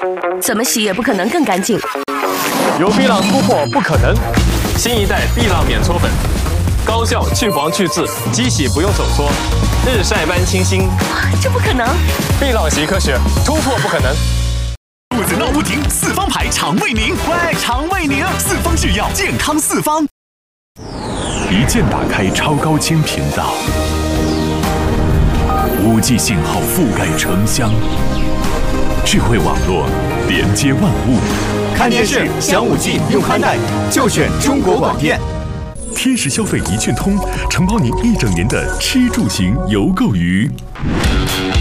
怎么洗也不可能更干净。 有碧浪突破不可能，新一代碧浪免搓粉，高效去黄去渍，机洗不用手搓，日晒般清新。 这不可能！ 碧浪洗科学，突破不可能。 肚子闹不停，四方牌肠胃宁，喂，肠胃宁，四方制药，健康四方。一键打开超高清频道，5G 信号覆盖城乡，智慧网络连接万物。 看电视享5G，用宽带就选中国广电。 天时消费一券通，承包您1整年的吃住行游购娱。